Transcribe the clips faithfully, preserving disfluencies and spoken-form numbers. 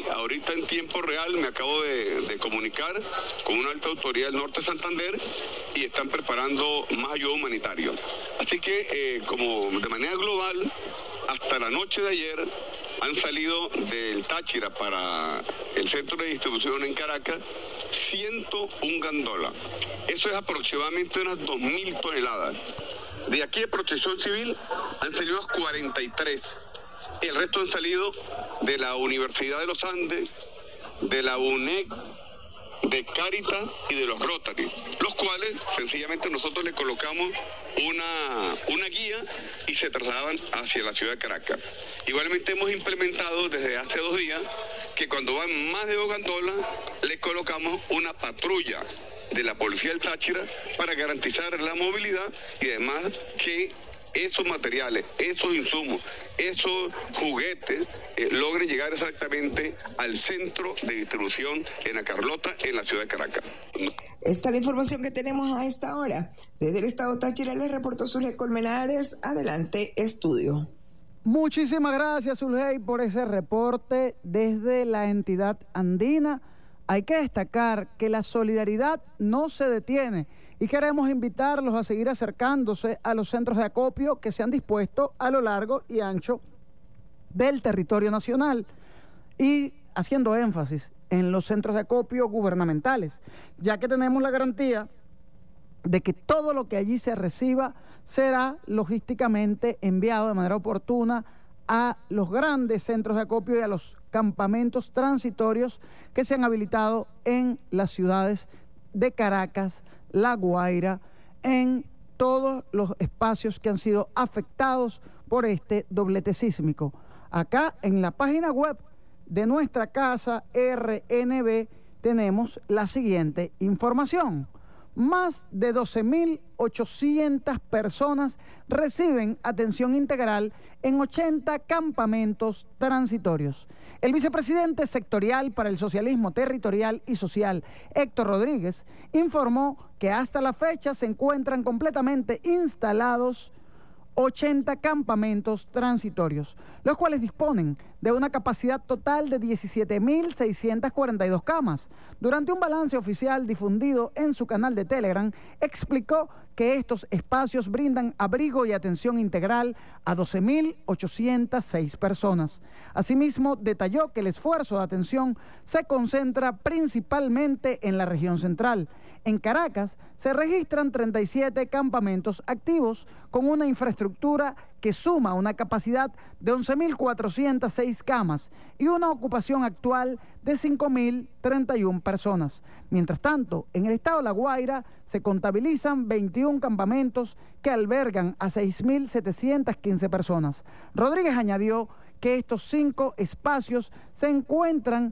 ahorita en tiempo real me acabo de, de comunicar con una alta autoridad del norte de Santander y están preparando más ayuda humanitaria. Así que, eh, como de manera global, hasta la noche de ayer han salido del Táchira para el centro de distribución en Caracas ciento una gandolas. Eso es aproximadamente unas dos mil toneladas. De aquí de Protección Civil han salido unas cuarenta y tres. El resto han salido de la Universidad de los Andes, de la U N E C, de Cáritas y de los Rotary, los cuales sencillamente nosotros le colocamos una, una guía y se trasladan hacia la ciudad de Caracas. Igualmente hemos implementado desde hace dos días que cuando van más de dos gandolas le colocamos una patrulla de la policía del Táchira para garantizar la movilidad y además que esos materiales, esos insumos, esos juguetes eh, logren llegar exactamente al centro de distribución en La Carlota, en la ciudad de Caracas. Esta es la información que tenemos a esta hora. Desde el estado Táchira les reportó Zuley Colmenares. Adelante, estudio. Muchísimas gracias, Zuley, por ese reporte desde la entidad andina. Hay que destacar que la solidaridad no se detiene y queremos invitarlos a seguir acercándose a los centros de acopio que se han dispuesto a lo largo y ancho del territorio nacional y haciendo énfasis en los centros de acopio gubernamentales, ya que tenemos la garantía de que todo lo que allí se reciba será logísticamente enviado de manera oportuna a los grandes centros de acopio y a los campamentos transitorios que se han habilitado en las ciudades de Caracas, La Guaira, en todos los espacios que han sido afectados por este doblete sísmico. Acá en la página web de nuestra casa R N B tenemos la siguiente información. Más de doce mil ochocientas personas reciben atención integral en ochenta campamentos transitorios. El vicepresidente sectorial para el socialismo territorial y social, Héctor Rodríguez, informó que hasta la fecha se encuentran completamente instalados ochenta campamentos transitorios, los cuales disponen de una capacidad total de diecisiete mil seiscientas cuarenta y dos camas. Durante un balance oficial difundido en su canal de Telegram, explicó que estos espacios brindan abrigo y atención integral a doce mil ochocientas seis personas. Asimismo, detalló que el esfuerzo de atención se concentra principalmente en la región central. En Caracas se registran treinta y siete campamentos activos con una infraestructura que suma una capacidad de once mil cuatrocientas seis camas y una ocupación actual de cinco mil treinta y una personas. Mientras tanto, en el estado de La Guaira se contabilizan veintiún campamentos que albergan a seis mil setecientas quince personas. Rodríguez añadió que estos cinco espacios se encuentran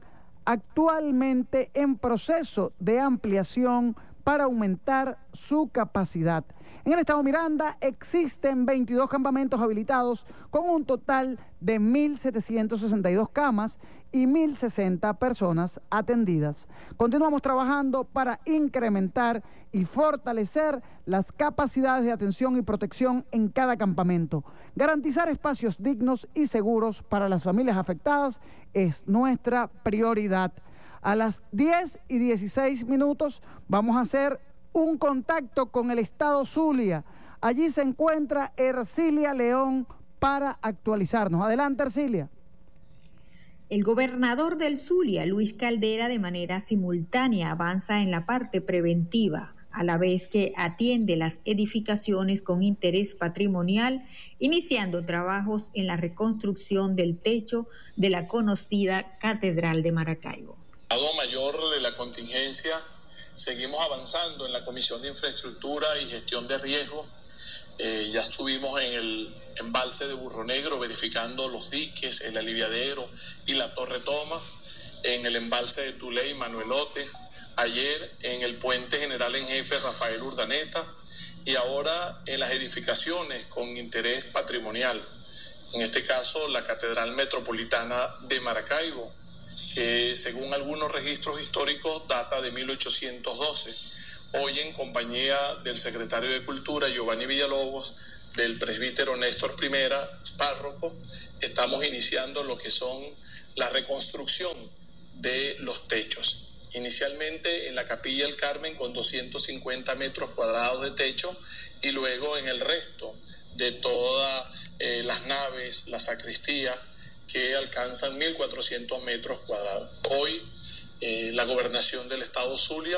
actualmente en proceso de ampliación para aumentar su capacidad. En el estado Miranda existen veintidós campamentos habilitados con un total de mil setecientas sesenta y dos camas y mil sesenta personas atendidas. Continuamos trabajando para incrementar y fortalecer las capacidades de atención y protección en cada campamento. Garantizar espacios dignos y seguros para las familias afectadas es nuestra prioridad. A las diez y dieciséis minutos vamos a hacer un contacto con el estado Zulia. Allí se encuentra Ercilia León para actualizarnos. Adelante, Ercilia. El gobernador del Zulia, Luis Caldera, de manera simultánea avanza en la parte preventiva, a la vez que atiende las edificaciones con interés patrimonial, iniciando trabajos en la reconstrucción del techo de la conocida Catedral de Maracaibo. Dado mayor de la contingencia, seguimos avanzando en la Comisión de Infraestructura y Gestión de Riesgo. Eh, ya estuvimos en el embalse de Burro Negro verificando los diques, el aliviadero y la Torre Toma, en el embalse de Tuley, Manuelote, ayer en el puente general en jefe Rafael Urdaneta y ahora en las edificaciones con interés patrimonial, en este caso la Catedral Metropolitana de Maracaibo, que según algunos registros históricos data de mil ochocientos doce. Hoy en compañía del secretario de Cultura, Giovanni Villalobos, del presbítero Néstor Primera, párroco, estamos iniciando lo que son la reconstrucción de los techos. Inicialmente en la Capilla del Carmen con doscientos cincuenta metros cuadrados de techo y luego en el resto de todas eh, las naves, la sacristía, que alcanzan mil cuatrocientos metros cuadrados. Hoy eh, la gobernación del estado Zulia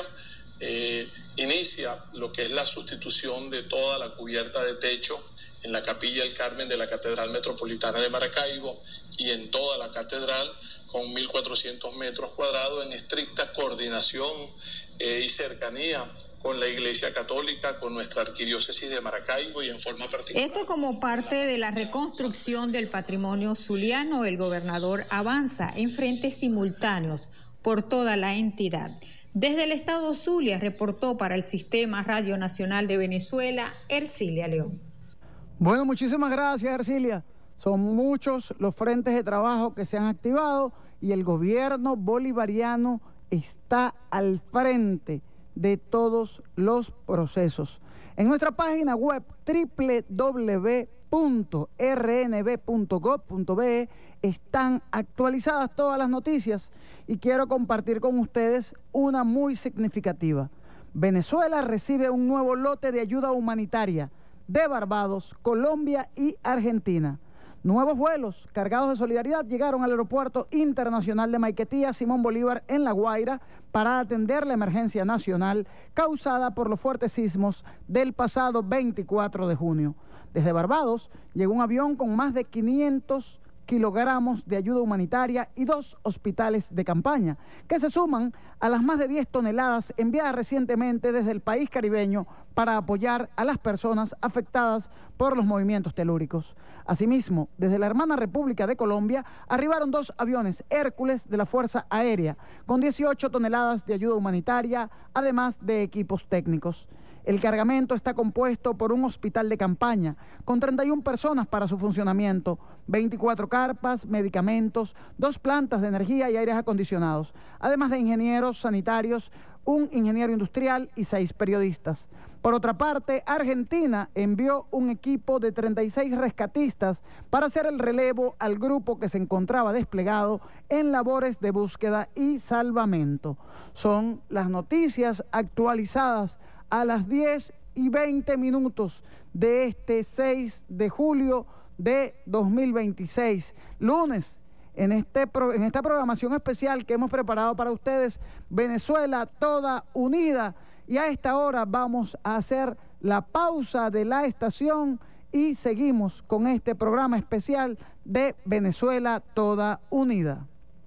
eh, inicia lo que es la sustitución de toda la cubierta de techo en la Capilla del Carmen de la Catedral Metropolitana de Maracaibo y en toda la catedral con mil cuatrocientos metros cuadrados en estricta coordinación eh, y cercanía con la Iglesia Católica, con nuestra arquidiócesis de Maracaibo y en forma particular. Esto como parte de la reconstrucción del patrimonio zuliano, el gobernador avanza en frentes simultáneos por toda la entidad. Desde el estado Zulia reportó para el Sistema Radio Nacional de Venezuela, Ercilia León. Bueno, muchísimas gracias, Ercilia. Son muchos los frentes de trabajo que se han activado y el gobierno bolivariano está al frente de todos los procesos. En nuestra página web doble u doble u doble u punto r n b punto gov punto b e están actualizadas todas las noticias y quiero compartir con ustedes una muy significativa. Venezuela recibe un nuevo lote de ayuda humanitaria de Barbados, Colombia y Argentina. Nuevos vuelos cargados de solidaridad llegaron al Aeropuerto Internacional de Maiquetía Simón Bolívar en La Guaira para atender la emergencia nacional causada por los fuertes sismos del pasado veinticuatro de junio. Desde Barbados llegó un avión con más de quinientos kilogramos de ayuda humanitaria y dos hospitales de campaña, que se suman a las más de diez toneladas enviadas recientemente desde el país caribeño para apoyar a las personas afectadas por los movimientos telúricos. Asimismo, desde la hermana República de Colombia arribaron dos aviones Hércules de la Fuerza Aérea con dieciocho toneladas de ayuda humanitaria, además de equipos técnicos. El cargamento está compuesto por un hospital de campaña con treinta y una personas para su funcionamiento, veinticuatro carpas, medicamentos, dos plantas de energía y aires acondicionados, además de ingenieros sanitarios, un ingeniero industrial y seis periodistas. Por otra parte, Argentina envió un equipo de treinta y seis rescatistas para hacer el relevo al grupo que se encontraba desplegado en labores de búsqueda y salvamento. Son las noticias actualizadas a las diez y veinte minutos de este seis de julio de dos mil veintiséis, lunes, en, este pro, en esta programación especial que hemos preparado para ustedes, Venezuela Toda Unida. Y a esta hora vamos a hacer la pausa de la estación y seguimos con este programa especial de Venezuela Toda Unida.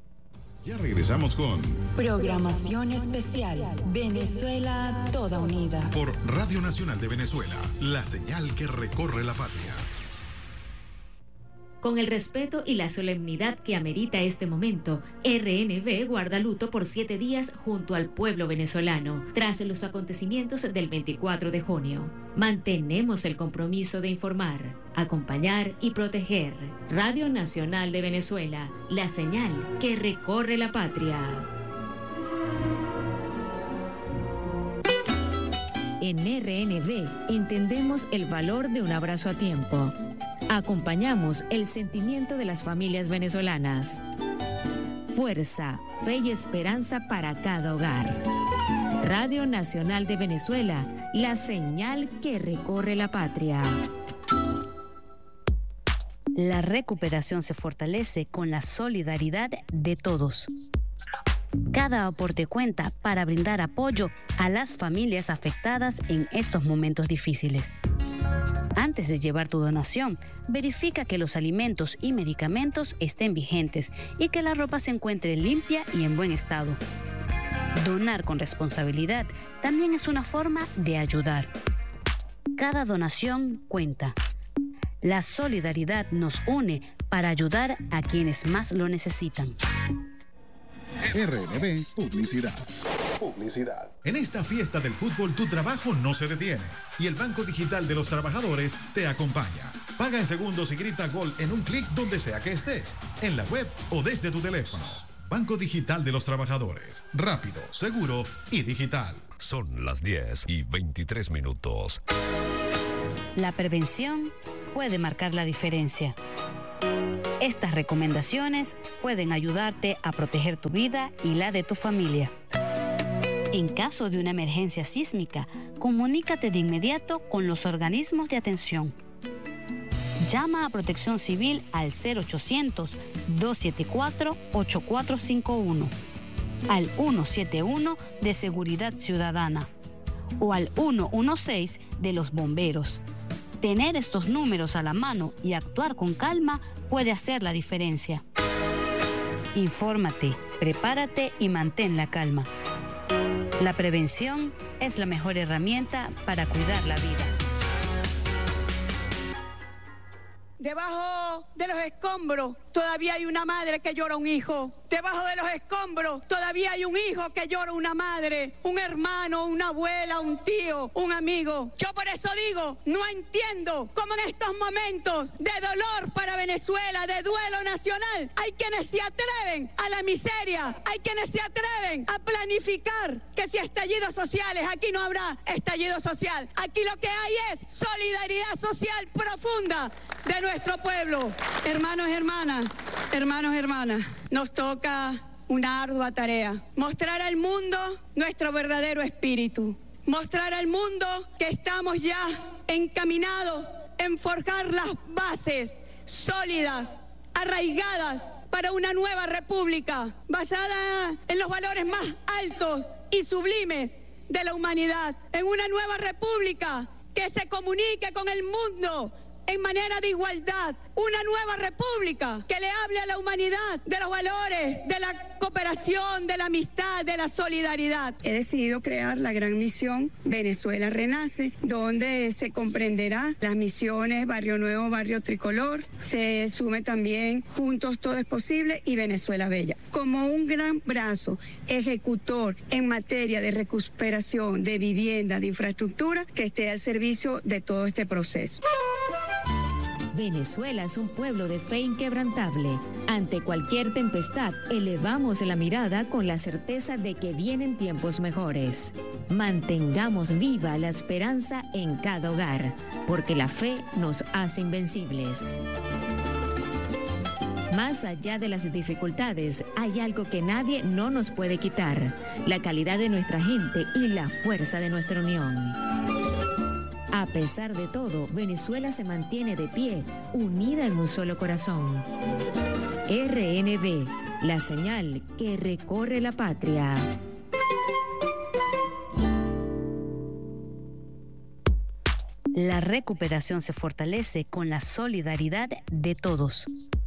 Ya regresamos con Programación Especial Venezuela Toda Unida por Radio Nacional de Venezuela, la señal que recorre la patria. Con el respeto y la solemnidad que amerita este momento, R N B guarda luto por siete días junto al pueblo venezolano, tras los acontecimientos del veinticuatro de junio. Mantenemos el compromiso de informar, acompañar y proteger. Radio Nacional de Venezuela, la señal que recorre la patria. En R N B entendemos el valor de un abrazo a tiempo. Acompañamos el sentimiento de las familias venezolanas. Fuerza, fe y esperanza para cada hogar. Radio Nacional de Venezuela, la señal que recorre la patria. La recuperación se fortalece con la solidaridad de todos. Cada aporte cuenta para brindar apoyo a las familias afectadas en estos momentos difíciles. Antes de llevar tu donación, verifica que los alimentos y medicamentos estén vigentes y que la ropa se encuentre limpia y en buen estado. Donar con responsabilidad también es una forma de ayudar. Cada donación cuenta. La solidaridad nos une para ayudar a quienes más lo necesitan. R N B Publicidad. Publicidad. En esta fiesta del fútbol tu trabajo no se detiene y el Banco Digital de los Trabajadores te acompaña. Paga en segundos y grita gol en un clic donde sea que estés, en la web o desde tu teléfono. Banco Digital de los Trabajadores. Rápido, seguro y digital. Son las diez y veintitrés minutos. La prevención puede marcar la diferencia. Estas recomendaciones pueden ayudarte a proteger tu vida y la de tu familia. En caso de una emergencia sísmica, comunícate de inmediato con los organismos de atención. Llama a Protección Civil al cero ochocientos, dos siete cuatro, ocho cuatro cinco uno, al ciento setenta y uno de Seguridad Ciudadana o al ciento dieciséis de los bomberos. Tener estos números a la mano y actuar con calma puede hacer la diferencia. Infórmate, prepárate y mantén la calma. La prevención es la mejor herramienta para cuidar la vida. Debajo de los escombros todavía hay una madre que llora un hijo. Debajo de los escombros todavía hay un hijo que llora una madre, un hermano, una abuela, un tío, un amigo. Yo por eso digo, no entiendo cómo en estos momentos de dolor para Venezuela, de duelo nacional, hay quienes se atreven a la miseria, hay quienes se atreven a planificar que si estallidos sociales, aquí no habrá estallido social. Aquí lo que hay es solidaridad social profunda de nuestro pueblo. Hermanos y hermanas, hermanos y hermanas, nos toca una ardua tarea. Mostrar al mundo nuestro verdadero espíritu. Mostrar al mundo que estamos ya encaminados en forjar las bases sólidas, arraigadas para una nueva república, basada en los valores más altos y sublimes de la humanidad. En una nueva república que se comunique con el mundo en manera de igualdad, una nueva república que le hable a la humanidad de los valores, de la cooperación, de la amistad, de la solidaridad. He decidido crear la gran misión Venezuela Renace, donde se comprenderá las misiones Barrio Nuevo, Barrio Tricolor, se sume también Juntos Todo es Posible y Venezuela Bella, como un gran brazo ejecutor en materia de recuperación, de vivienda, de infraestructura, que esté al servicio de todo este proceso. Venezuela es un pueblo de fe inquebrantable. Ante cualquier tempestad, elevamos la mirada con la certeza de que vienen tiempos mejores. Mantengamos viva la esperanza en cada hogar, porque la fe nos hace invencibles. Más allá de las dificultades, hay algo que nadie no nos puede quitar: la calidad de nuestra gente y la fuerza de nuestra unión. A pesar de todo, Venezuela se mantiene de pie, unida en un solo corazón. R N V, la señal que recorre la patria. La recuperación se fortalece con la solidaridad de todos.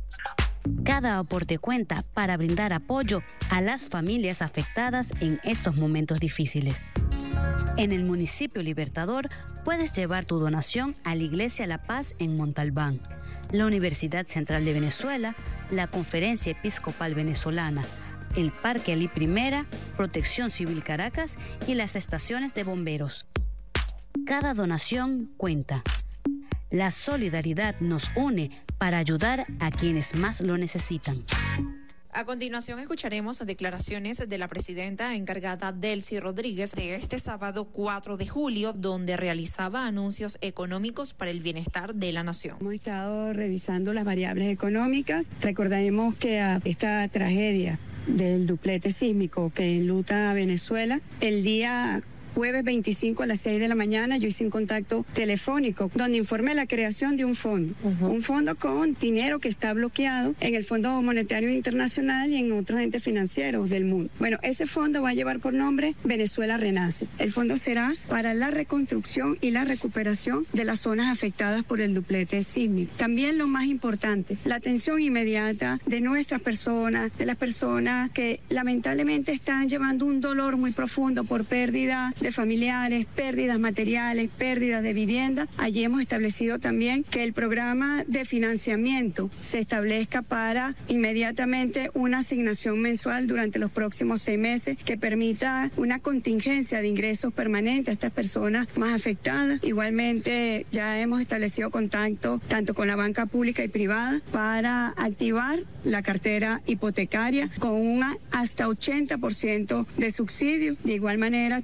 Cada aporte cuenta para brindar apoyo a las familias afectadas en estos momentos difíciles. En el municipio Libertador puedes llevar tu donación a la Iglesia La Paz en Montalbán, la Universidad Central de Venezuela, la Conferencia Episcopal Venezolana, el Parque Alí Primera, Protección Civil Caracas y las estaciones de bomberos. Cada donación cuenta. La solidaridad nos une para ayudar a quienes más lo necesitan. A continuación escucharemos declaraciones de la presidenta encargada Delcy Rodríguez de este sábado cuatro de julio, donde realizaba anuncios económicos para el bienestar de la nación. Hemos estado revisando las variables económicas. Recordemos que a esta tragedia del duplete sísmico que enluta a Venezuela, el día jueves veinticinco a las seis de la mañana yo hice un contacto telefónico donde informé la creación de un fondo, uh-huh. un fondo con dinero que está bloqueado en el Fondo Monetario Internacional y en otros entes financieros del mundo. Bueno, ese fondo va a llevar por nombre Venezuela Renace. El fondo será para la reconstrucción y la recuperación de las zonas afectadas por el duplete sísmico. También lo más importante, la atención inmediata de nuestras personas, de las personas que lamentablemente están llevando un dolor muy profundo por pérdida de familiares, pérdidas materiales, pérdidas de vivienda. Allí hemos establecido también que el programa de financiamiento se establezca para inmediatamente una asignación mensual durante los próximos seis meses que permita una contingencia de ingresos permanentes a estas personas más afectadas. Igualmente ya hemos establecido contacto tanto con la banca pública y privada para activar la cartera hipotecaria con un hasta ochenta por ciento de subsidio. De igual manera, las tasas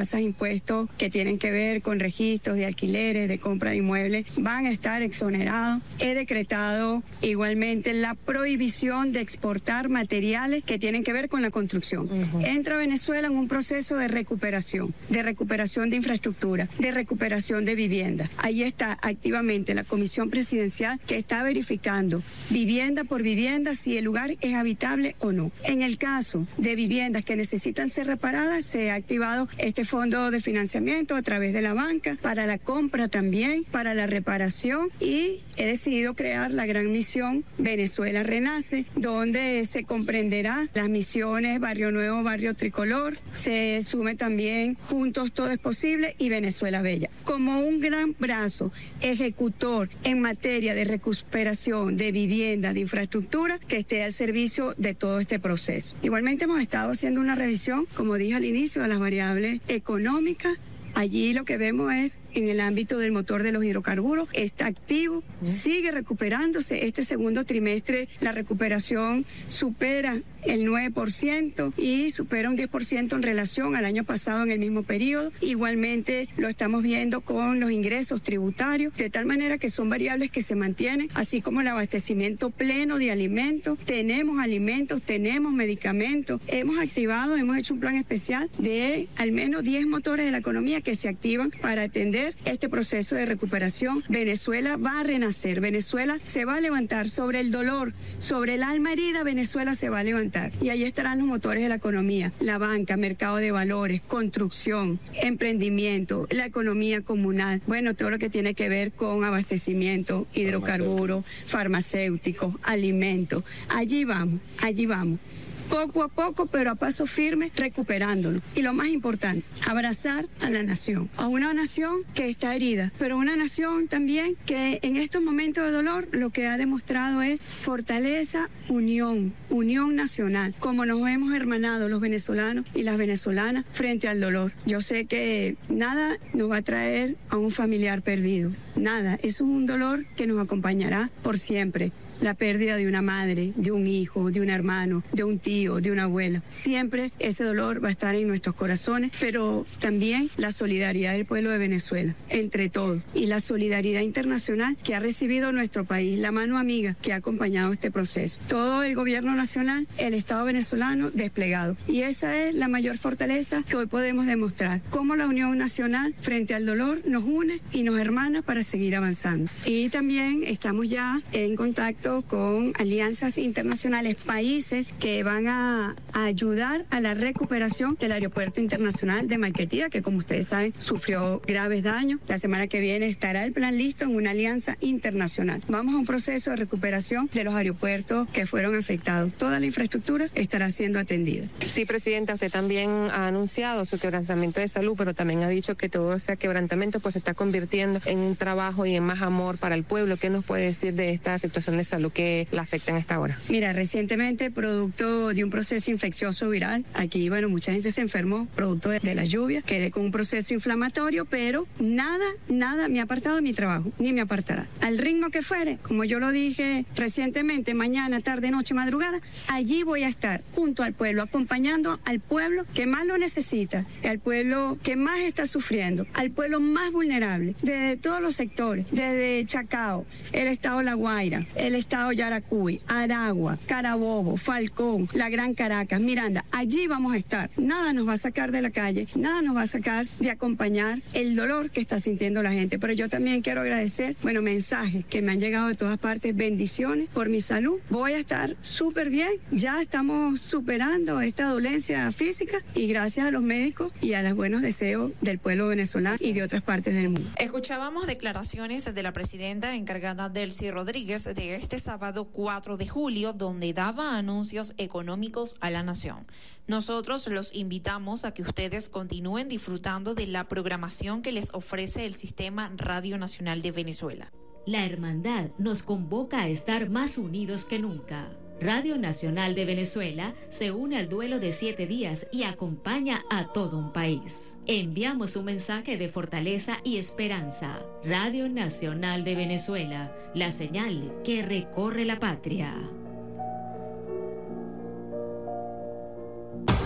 tasas de impuestos que tienen que ver con registros de alquileres, de compra de inmuebles, van a estar exonerados. He decretado igualmente la prohibición de exportar materiales que tienen que ver con la construcción. Uh-huh. Entra Venezuela en un proceso de recuperación, de recuperación de infraestructura, de recuperación de vivienda. Ahí está activamente la Comisión Presidencial que está verificando vivienda por vivienda si el lugar es habitable o no. En el caso de viviendas que necesitan ser reparadas, se ha activado este fondo de financiamiento a través de la banca para la compra también, para la reparación, y he decidido crear la gran misión Venezuela Renace, donde se comprenderá las misiones Barrio Nuevo, Barrio Tricolor, se sume también Juntos Todo es Posible y Venezuela Bella, como un gran brazo ejecutor en materia de recuperación de vivienda, de infraestructura, que esté al servicio de todo este proceso. Igualmente hemos estado haciendo una revisión, como dije al inicio, de las variables económicas. Allí lo que vemos es, en el ámbito del motor de los hidrocarburos, está activo, sigue recuperándose. Este segundo trimestre la recuperación supera el nueve por ciento y supera un diez por ciento en relación al año pasado en el mismo periodo. Igualmente lo estamos viendo con los ingresos tributarios, de tal manera que son variables que se mantienen, así como el abastecimiento pleno de alimentos. Tenemos alimentos, tenemos medicamentos. Hemos activado, hemos hecho un plan especial de al menos diez motores de la economía que se activan para atender este proceso de recuperación. Venezuela va a renacer, Venezuela se va a levantar sobre el dolor, sobre el alma herida. Venezuela se va a levantar. Y ahí estarán los motores de la economía, la banca, mercado de valores, construcción, emprendimiento, la economía comunal, bueno, todo lo que tiene que ver con abastecimiento, hidrocarburos, farmacéuticos, alimentos. Allí vamos, allí vamos. Poco a poco, pero a paso firme, recuperándolo. Y lo más importante, abrazar a la nación, a una nación que está herida, pero una nación también que en estos momentos de dolor lo que ha demostrado es fortaleza, unión, unión nacional, como nos hemos hermanado los venezolanos y las venezolanas frente al dolor. Yo sé que nada nos va a traer a un familiar perdido, nada, eso es un dolor que nos acompañará por siempre. La pérdida de una madre, de un hijo, de un hermano, de un tío, de una abuela. Siempre ese dolor va a estar en nuestros corazones, pero también la solidaridad del pueblo de Venezuela, entre todos, y la solidaridad internacional que ha recibido nuestro país, la mano amiga que ha acompañado este proceso. Todo el gobierno nacional, el Estado venezolano desplegado. Y esa es la mayor fortaleza que hoy podemos demostrar, cómo la unión nacional frente al dolor nos une y nos hermana para seguir avanzando. Y también estamos ya en contacto con alianzas internacionales, países que van a, a ayudar a la recuperación del aeropuerto internacional de Maiquetía, que como ustedes saben sufrió graves daños. La semana que viene estará el plan listo en una alianza internacional. Vamos a un proceso de recuperación de los aeropuertos que fueron afectados. Toda la infraestructura estará siendo atendida. Sí, Presidenta, usted también ha anunciado su quebrantamiento de salud, pero también ha dicho que todo ese quebrantamiento pues se está convirtiendo en un trabajo y en más amor para el pueblo. ¿Qué nos puede decir de esta situación de salud que la afecta en esta hora? Mira, recientemente, producto de un proceso infeccioso viral, aquí, bueno, mucha gente se enfermó, producto de, de la lluvia, quedé con un proceso inflamatorio, pero nada, nada me ha apartado de mi trabajo, ni me apartará. Al ritmo que fuere, como yo lo dije recientemente, mañana, tarde, noche, madrugada, allí voy a estar junto al pueblo, acompañando al pueblo que más lo necesita, al pueblo que más está sufriendo, al pueblo más vulnerable, desde todos los sectores, desde Chacao, el estado La Guaira, el estado Yaracuy, Aragua, Carabobo, Falcón, la Gran Caracas, Miranda. Allí vamos a estar. Nada nos va a sacar de la calle, nada nos va a sacar de acompañar el dolor que está sintiendo la gente. Pero yo también quiero agradecer, bueno, mensajes que me han llegado de todas partes, bendiciones por mi salud. Voy a estar súper bien. Ya estamos superando esta dolencia física y gracias a los médicos y a los buenos deseos del pueblo venezolano y de otras partes del mundo. Escuchábamos declaraciones de la presidenta encargada Delcy Rodríguez de este sábado cuatro de julio, donde daba anuncios económicos a la nación. Nosotros los invitamos a que ustedes continúen disfrutando de la programación que les ofrece el Sistema Radio Nacional de Venezuela. La hermandad nos convoca a estar más unidos que nunca. Radio Nacional de Venezuela se une al duelo de siete días y acompaña a todo un país. Enviamos un mensaje de fortaleza y esperanza. Radio Nacional de Venezuela, la señal que recorre la patria.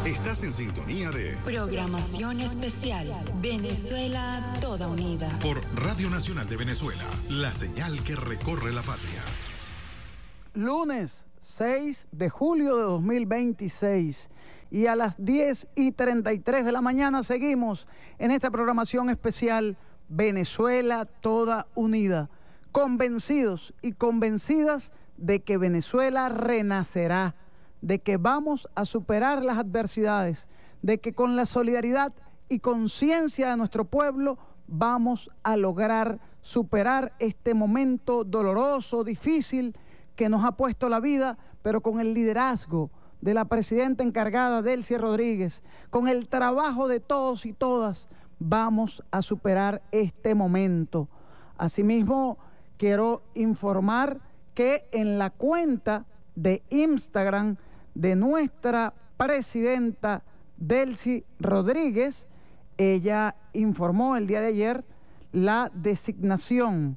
Estás en sintonía de Programación especial Venezuela Toda Unida por Radio Nacional de Venezuela, la señal que recorre la patria. Lunes seis de julio de dos mil veintiséis y a las diez y treinta y tres de la mañana seguimos en esta programación especial Venezuela Toda Unida, convencidos y convencidas de que Venezuela renacerá, de que vamos a superar las adversidades, de que con la solidaridad y conciencia de nuestro pueblo vamos a lograr superar este momento doloroso, difícil, que nos ha puesto la vida, pero con el liderazgo de la presidenta encargada, Delcy Rodríguez, con el trabajo de todos y todas, vamos a superar este momento. Asimismo, quiero informar que en la cuenta de Instagram de nuestra presidenta Delcy Rodríguez, ella informó el día de ayer la designación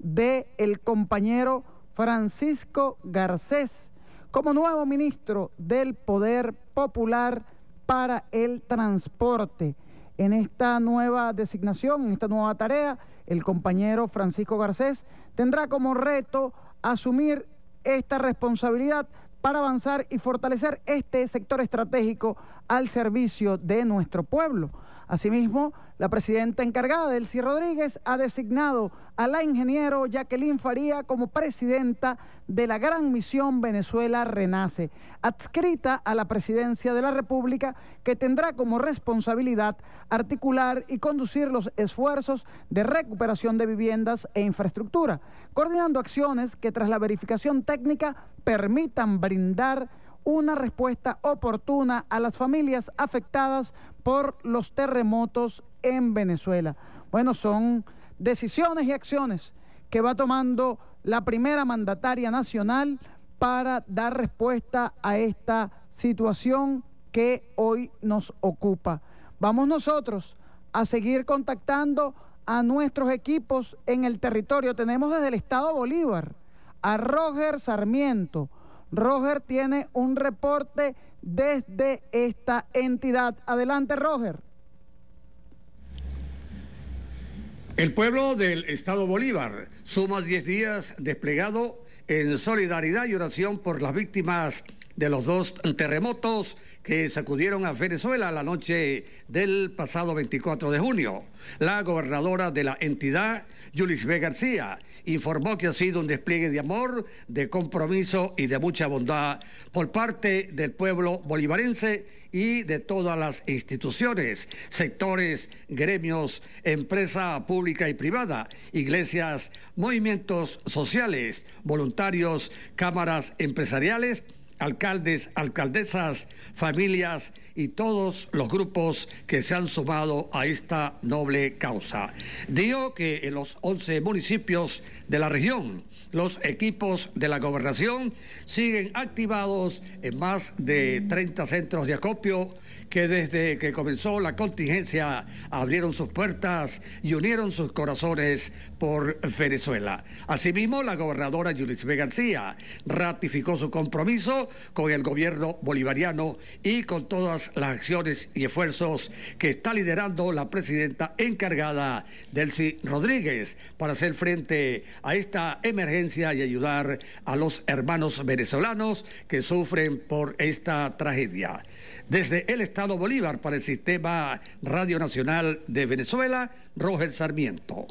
del compañero Francisco Garcés como nuevo ministro del Poder Popular para el Transporte. En esta nueva designación, en esta nueva tarea, el compañero Francisco Garcés tendrá como reto asumir esta responsabilidad para avanzar y fortalecer este sector estratégico al servicio de nuestro pueblo. Asimismo, la presidenta encargada, Delcy Rodríguez, ha designado a la ingeniero Jacqueline Faría como presidenta de la Gran Misión Venezuela Renace, adscrita a la presidencia de la República, que tendrá como responsabilidad articular y conducir los esfuerzos de recuperación de viviendas e infraestructura, coordinando acciones que tras la verificación técnica permitan brindar una respuesta oportuna a las familias afectadas por los terremotos en Venezuela. Bueno, son decisiones y acciones que va tomando la primera mandataria nacional para dar respuesta a esta situación que hoy nos ocupa. Vamos nosotros a seguir contactando a nuestros equipos en el territorio. Tenemos desde el estado Bolívar a Roger Sarmiento. Roger tiene un reporte desde esta entidad. Adelante, Roger. El pueblo del estado Bolívar suma diez días desplegado en solidaridad y oración por las víctimas de los dos terremotos que sacudieron a Venezuela la noche del pasado veinticuatro de junio. La gobernadora de la entidad, Yulisbe García, informó que ha sido un despliegue de amor, de compromiso y de mucha bondad por parte del pueblo bolivarense y de todas las instituciones, sectores, gremios, empresa pública y privada, iglesias, movimientos sociales, voluntarios, cámaras empresariales, alcaldes, alcaldesas, familias y todos los grupos que se han sumado a esta noble causa. Dijo que en los once municipios de la región, los equipos de la gobernación siguen activados en más de treinta centros de acopio que desde que comenzó la contingencia abrieron sus puertas y unieron sus corazones por Venezuela. Asimismo, la gobernadora Yulisbe García ratificó su compromiso con el gobierno bolivariano y con todas las acciones y esfuerzos que está liderando la presidenta encargada, Delcy Rodríguez, para hacer frente a esta emergencia y ayudar a los hermanos venezolanos que sufren por esta tragedia. Desde el estado Bolívar para el Sistema Radio Nacional de Venezuela, Roger Sarmiento.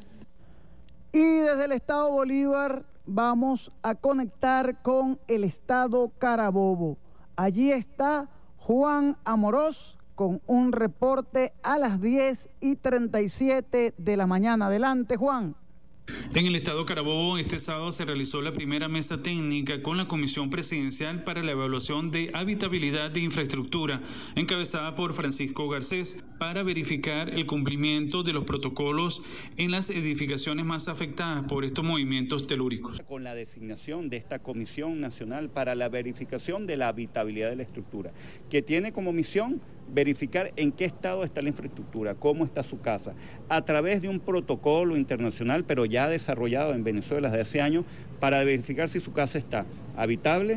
Y desde el estado Bolívar vamos a conectar con el estado Carabobo. Allí está Juan Amorós con un reporte a las diez y treinta y siete de la mañana. Adelante, Juan. En el estado Carabobo, este sábado se realizó la primera mesa técnica con la Comisión Presidencial para la Evaluación de Habitabilidad de Infraestructura, encabezada por Francisco Garcés, para verificar el cumplimiento de los protocolos en las edificaciones más afectadas por estos movimientos telúricos. Con la designación de esta Comisión Nacional para la Verificación de la Habitabilidad de la Estructura, que tiene como misión verificar en qué estado está la infraestructura, cómo está su casa, a través de un protocolo internacional, pero ya desarrollado en Venezuela desde hace años, para verificar si su casa está habitable,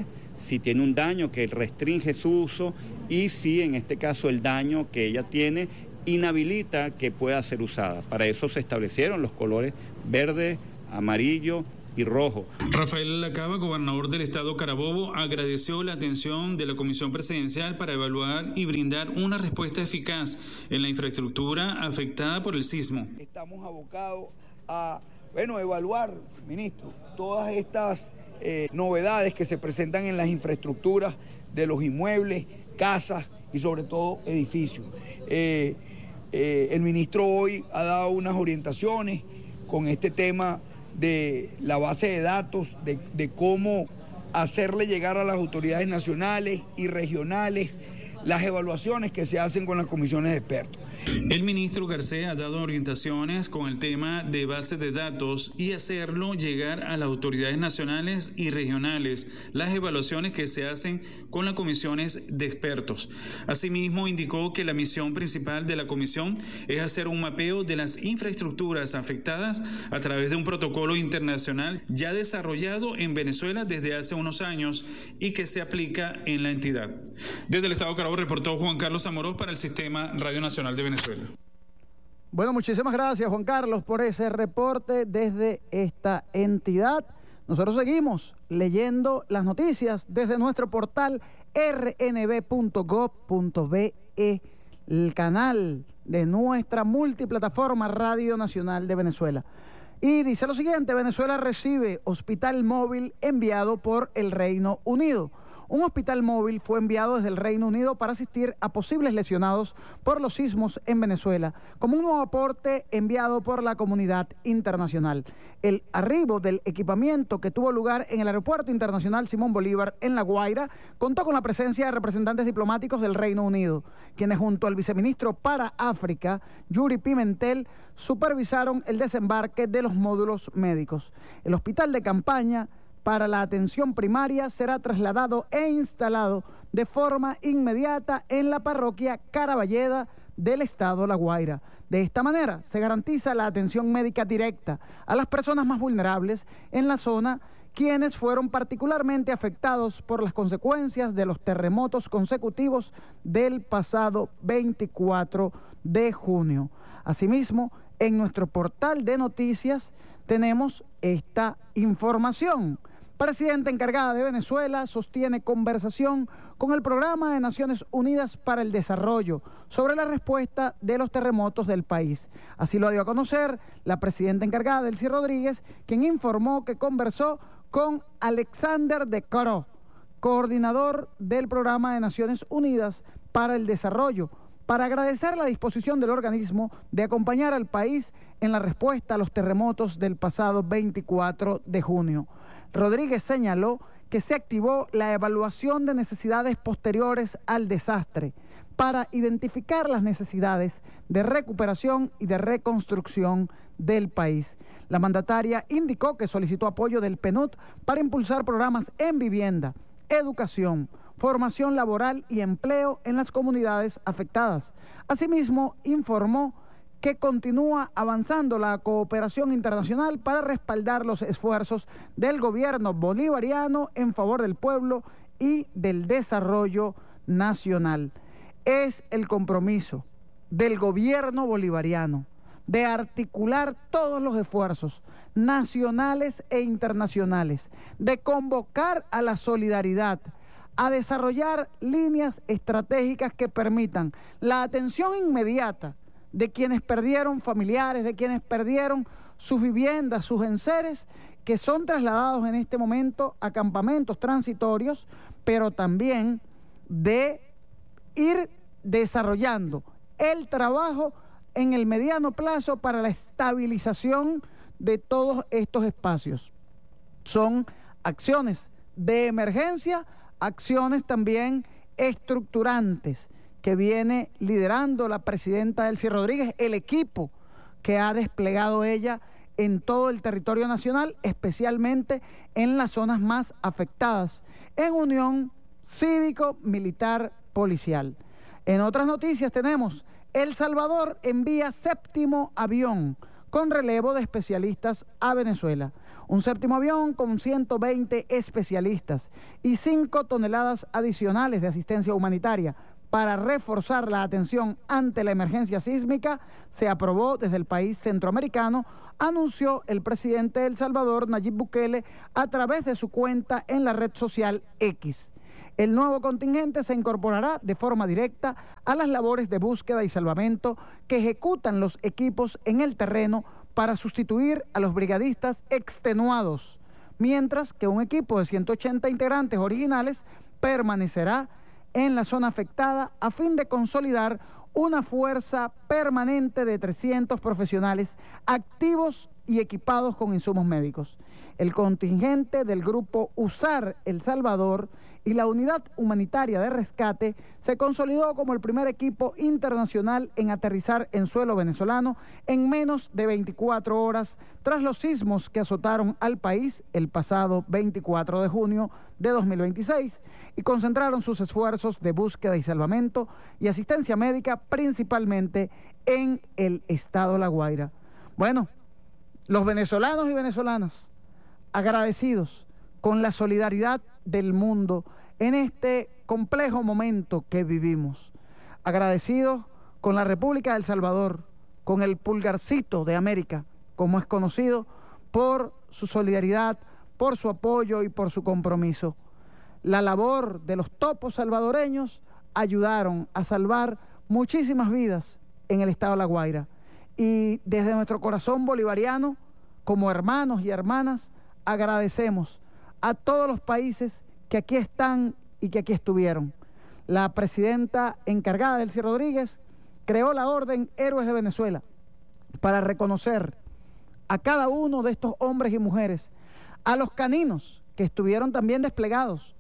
si tiene un daño que restringe su uso y si en este caso el daño que ella tiene inhabilita que pueda ser usada. Para eso se establecieron los colores verde, amarillo y rojo. Rafael Lacaba, gobernador del estado Carabobo, agradeció la atención de la Comisión Presidencial para evaluar y brindar una respuesta eficaz en la infraestructura afectada por el sismo. Estamos abocados a, bueno, evaluar, ministro, todas estas eh, novedades que se presentan en las infraestructuras de los inmuebles, casas y sobre todo edificios. Eh, eh, el ministro hoy ha dado unas orientaciones con este tema de la base de datos, de, de cómo hacerle llegar a las autoridades nacionales y regionales las evaluaciones que se hacen con las comisiones de expertos. El ministro Garcés ha dado orientaciones con el tema de bases de datos y hacerlo llegar a las autoridades nacionales y regionales las evaluaciones que se hacen con las comisiones de expertos. Asimismo, indicó que la misión principal de la comisión es hacer un mapeo de las infraestructuras afectadas a través de un protocolo internacional ya desarrollado en Venezuela desde hace unos años y que se aplica en la entidad. Desde el estado Carabobo reportó Juan Carlos Amorós para el Sistema Radio Nacional de Venezuela. Venezuela. Bueno, muchísimas gracias, Juan Carlos, por ese reporte desde esta entidad. Nosotros seguimos leyendo las noticias desde nuestro portal r n b punto gov punto be, el canal de nuestra multiplataforma Radio Nacional de Venezuela. Y dice lo siguiente: Venezuela recibe hospital móvil enviado por el Reino Unido. Un hospital móvil fue enviado desde el Reino Unido para asistir a posibles lesionados por los sismos en Venezuela, como un nuevo aporte enviado por la comunidad internacional. El arribo del equipamiento, que tuvo lugar en el Aeropuerto Internacional Simón Bolívar en La Guaira, contó con la presencia de representantes diplomáticos del Reino Unido, quienes junto al viceministro para África, Yuri Pimentel, supervisaron el desembarque de los módulos médicos. El hospital de campaña para la atención primaria será trasladado e instalado de forma inmediata en la parroquia Caraballeda del estado La Guaira. De esta manera se garantiza la atención médica directa a las personas más vulnerables en la zona, quienes fueron particularmente afectados por las consecuencias de los terremotos consecutivos del pasado veinticuatro de junio. Asimismo, en nuestro portal de noticias tenemos esta información. Presidenta encargada de Venezuela sostiene conversación con el Programa de Naciones Unidas para el Desarrollo sobre la respuesta de los terremotos del país. Así lo dio a conocer la presidenta encargada, Delcy Rodríguez, quien informó que conversó con Alexander de Croo, coordinador del Programa de Naciones Unidas para el Desarrollo, para agradecer la disposición del organismo de acompañar al país en la respuesta a los terremotos del pasado veinticuatro de junio. Rodríguez señaló que se activó la evaluación de necesidades posteriores al desastre para identificar las necesidades de recuperación y de reconstrucción del país. La mandataria indicó que solicitó apoyo del P N U D para impulsar programas en vivienda, educación, formación laboral y empleo en las comunidades afectadas. Asimismo, informó que continúa avanzando la cooperación internacional para respaldar los esfuerzos del gobierno bolivariano en favor del pueblo y del desarrollo nacional. Es el compromiso del gobierno bolivariano de articular todos los esfuerzos nacionales e internacionales, de convocar a la solidaridad, a desarrollar líneas estratégicas que permitan la atención inmediata de quienes perdieron familiares, de quienes perdieron sus viviendas, sus enseres, que son trasladados en este momento a campamentos transitorios, pero también de ir desarrollando el trabajo en el mediano plazo para la estabilización de todos estos espacios. Son acciones de emergencia, acciones también estructurantes que viene liderando la presidenta Delcy Rodríguez, el equipo que ha desplegado ella en todo el territorio nacional, especialmente en las zonas más afectadas, en unión cívico-militar policial. En otras noticias tenemos: El Salvador envía séptimo avión con relevo de especialistas a Venezuela. Un séptimo avión con ciento veinte especialistas y cinco toneladas adicionales de asistencia humanitaria para reforzar la atención ante la emergencia sísmica se aprobó desde el país centroamericano, anunció el presidente de El Salvador, Nayib Bukele, a través de su cuenta en la red social X. El nuevo contingente se incorporará de forma directa a las labores de búsqueda y salvamento que ejecutan los equipos en el terreno para sustituir a los brigadistas extenuados, mientras que un equipo de ciento ochenta integrantes originales permanecerá en la zona afectada a fin de consolidar una fuerza permanente de trescientos profesionales activos y equipados con insumos médicos. El contingente del grupo USAR El Salvador y la unidad humanitaria de rescate se consolidó como el primer equipo internacional en aterrizar en suelo venezolano en menos de veinticuatro horas tras los sismos que azotaron al país el pasado veinticuatro de junio de dos mil veintiséis y concentraron sus esfuerzos de búsqueda y salvamento y asistencia médica principalmente en el estado La Guaira. Bueno, los venezolanos y venezolanas agradecidos con la solidaridad del mundo en este complejo momento que vivimos. Agradecidos con la República de El Salvador, con el pulgarcito de América, como es conocido, por su solidaridad, por su apoyo y por su compromiso. La labor de los topos salvadoreños ayudaron a salvar muchísimas vidas en el estado de La Guaira. Y desde nuestro corazón bolivariano, como hermanos y hermanas, agradecemos a todos los países que aquí están y que aquí estuvieron. La presidenta encargada, Delcy Rodríguez, creó la Orden Héroes de Venezuela para reconocer a cada uno de estos hombres y mujeres, a los caninos que estuvieron también desplegados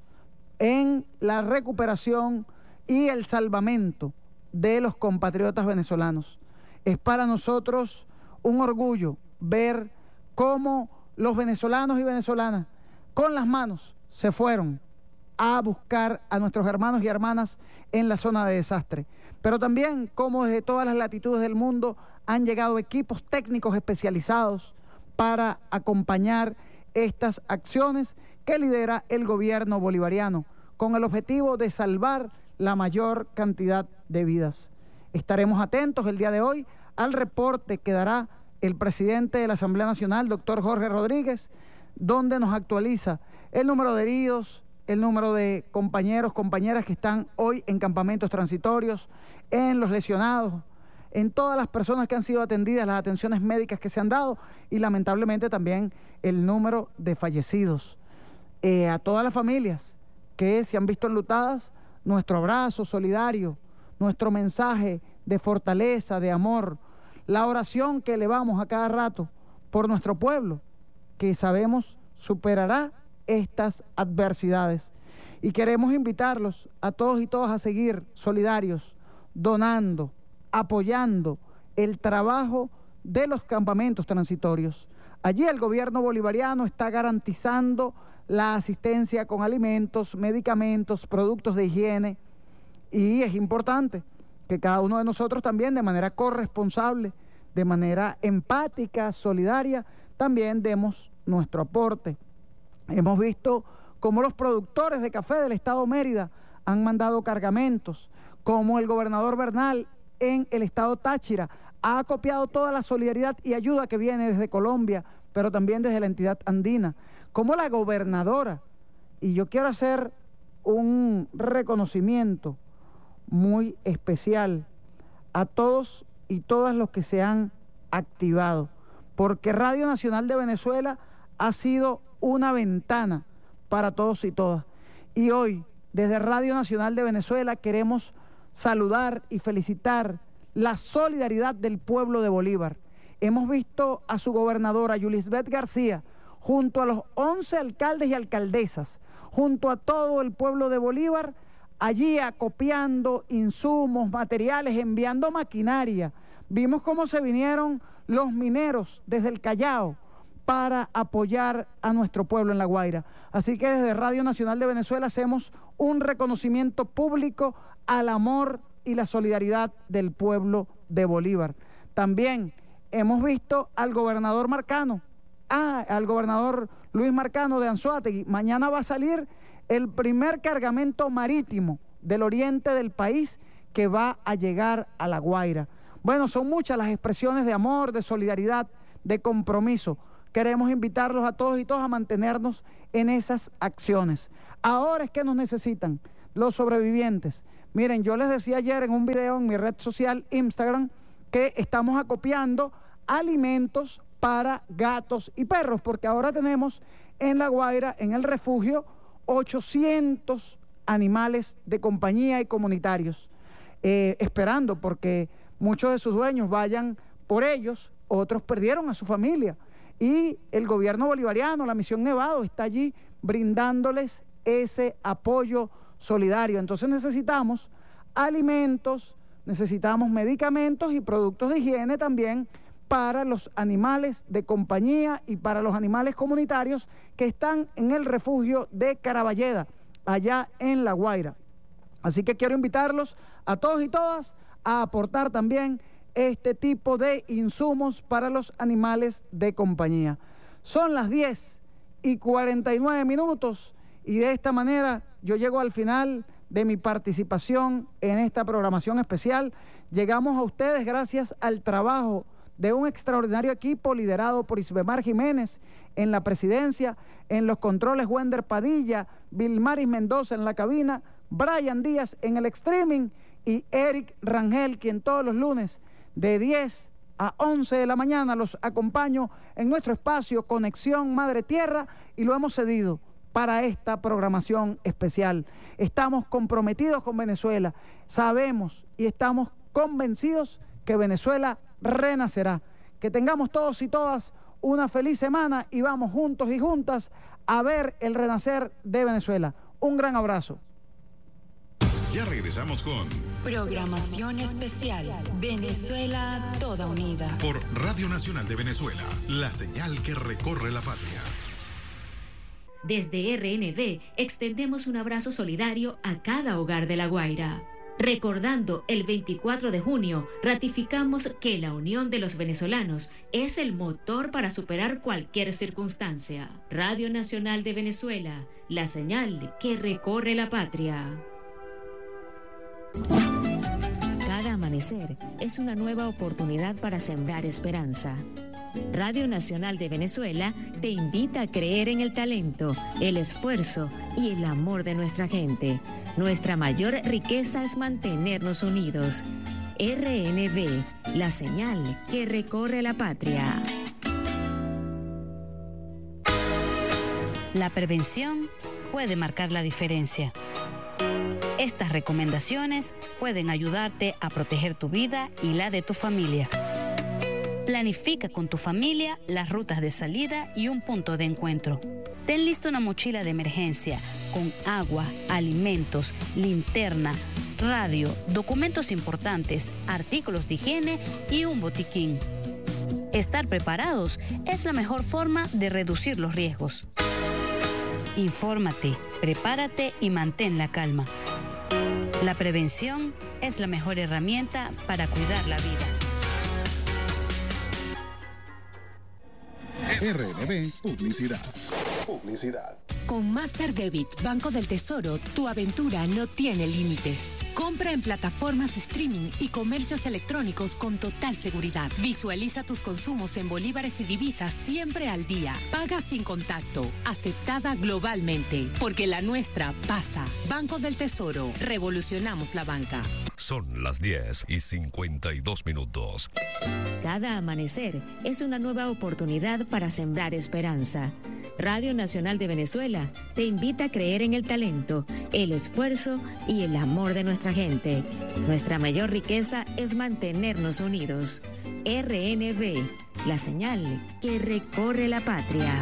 en la recuperación y el salvamento de los compatriotas venezolanos. Es para nosotros un orgullo ver cómo los venezolanos y venezolanas con las manos se fueron a buscar a nuestros hermanos y hermanas en la zona de desastre, pero también cómo desde todas las latitudes del mundo han llegado equipos técnicos especializados para acompañar estas acciones que lidera el gobierno bolivariano con el objetivo de salvar la mayor cantidad de vidas. Estaremos atentos el día de hoy al reporte que dará el presidente de la Asamblea Nacional, doctor Jorge Rodríguez, donde nos actualiza el número de heridos, el número de compañeros, compañeras que están hoy en campamentos transitorios, en los lesionados, en todas las personas que han sido atendidas, las atenciones médicas que se han dado y lamentablemente también el número de fallecidos. Eh, a todas las familias que se han visto enlutadas, nuestro abrazo solidario, nuestro mensaje de fortaleza, de amor, la oración que elevamos a cada rato por nuestro pueblo, que sabemos superará estas adversidades. Y queremos invitarlos a todos y todas a seguir solidarios, donando, apoyando el trabajo de los campamentos transitorios. Allí el gobierno bolivariano está garantizando la asistencia con alimentos, medicamentos, productos de higiene, y es importante que cada uno de nosotros también de manera corresponsable, de manera empática, solidaria, también demos nuestro aporte. Hemos visto cómo los productores de café del estado Mérida han mandado cargamentos, cómo el gobernador Bernal en el estado Táchira ha acopiado toda la solidaridad y ayuda que viene desde Colombia, pero también desde la entidad andina, como la gobernadora, y yo quiero hacer un reconocimiento muy especial a todos y todas los que se han activado, porque Radio Nacional de Venezuela ha sido una ventana para todos y todas. Y hoy, desde Radio Nacional de Venezuela, queremos saludar y felicitar la solidaridad del pueblo de Bolívar. Hemos visto a su gobernadora, Yulisbeth García, junto a los once alcaldes y alcaldesas, junto a todo el pueblo de Bolívar, allí acopiando insumos, materiales, enviando maquinaria. Vimos cómo se vinieron los mineros desde el Callao para apoyar a nuestro pueblo en La Guaira. Así que desde Radio Nacional de Venezuela hacemos un reconocimiento público al amor y la solidaridad del pueblo de Bolívar. También hemos visto al gobernador Marcano, ah, al gobernador Luis Marcano de Anzoátegui. Mañana va a salir el primer cargamento marítimo del oriente del país que va a llegar a La Guaira. Bueno, son muchas las expresiones de amor, de solidaridad, de compromiso. Queremos invitarlos a todos y todas a mantenernos en esas acciones. Ahora es que nos necesitan los sobrevivientes. Miren, yo les decía ayer en un video en mi red social Instagram que estamos acopiando alimentos para gatos y perros, porque ahora tenemos en La Guaira, en el refugio, ochocientos animales de compañía y comunitarios, eh, esperando porque muchos de sus dueños vayan por ellos, otros perdieron a su familia, y el gobierno bolivariano, la Misión Nevado, está allí brindándoles ese apoyo solidario. Entonces necesitamos alimentos, necesitamos medicamentos y productos de higiene también para los animales de compañía y para los animales comunitarios que están en el refugio de Caraballeda, allá en La Guaira. Así que quiero invitarlos a todos y todas a aportar también este tipo de insumos para los animales de compañía. Son las diez y cuarenta y nueve minutos y de esta manera yo llego al final de mi participación en esta programación especial. Llegamos a ustedes gracias al trabajo de un extraordinario equipo liderado por Isbemar Jiménez en la presidencia, en los controles Wender Padilla, Vilmaris Mendoza en la cabina, Brian Díaz en el streaming y Eric Rangel, quien todos los lunes de diez a once de la mañana los acompaño en nuestro espacio Conexión Madre Tierra, y lo hemos cedido para esta programación especial. Estamos comprometidos con Venezuela, sabemos y estamos convencidos que Venezuela renacerá. Que tengamos todos y todas una feliz semana y vamos juntos y juntas a ver el renacer de Venezuela. Un gran abrazo. Ya regresamos con Programación Especial Venezuela Toda Unida por Radio Nacional de Venezuela, la señal que recorre la patria. Desde R N V extendemos un abrazo solidario a cada hogar de La Guaira. Recordando el veinticuatro de junio, ratificamos que la unión de los venezolanos es el motor para superar cualquier circunstancia. Radio Nacional de Venezuela, la señal que recorre la patria. Cada amanecer es una nueva oportunidad para sembrar esperanza. Radio Nacional de Venezuela te invita a creer en el talento, el esfuerzo y el amor de nuestra gente. Nuestra mayor riqueza es mantenernos unidos. R N V, la señal que recorre la patria. La prevención puede marcar la diferencia. Estas recomendaciones pueden ayudarte a proteger tu vida y la de tu familia. Planifica con tu familia las rutas de salida y un punto de encuentro. Ten lista una mochila de emergencia con agua, alimentos, linterna, radio, documentos importantes, artículos de higiene y un botiquín. Estar preparados es la mejor forma de reducir los riesgos. Infórmate, prepárate y mantén la calma. La prevención es la mejor herramienta para cuidar la vida. R N V Publicidad. Publicidad. Con Master Debit Banco del Tesoro, tu aventura no tiene límites. Compra en plataformas streaming y comercios electrónicos con total seguridad. Visualiza tus consumos en bolívares y divisas siempre al día. Paga sin contacto. Aceptada globalmente. Porque la nuestra pasa. Banco del Tesoro. Revolucionamos la banca. Son las diez y cincuenta y dos minutos. Cada amanecer es una nueva oportunidad para sembrar esperanza. Radio Nacional de Venezuela te invita a creer en el talento, el esfuerzo y el amor de nuestra gente. Nuestra mayor riqueza es mantenernos unidos. R N V, la señal que recorre la patria.